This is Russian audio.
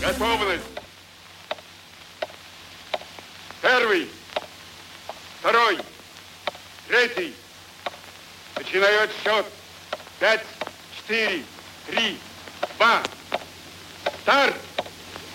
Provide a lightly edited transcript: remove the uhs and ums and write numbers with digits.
Готовность. Первый, второй, третий. Начинаю отсчет. 5, 4, 3, 2. Старт!